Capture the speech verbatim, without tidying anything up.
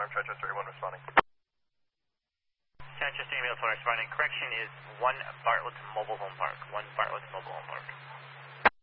Chichester eighty-one responding. Chichester ambulance one responding. Correction is one Bartlett Mobile Home Park. one Bartlett Mobile Home Park.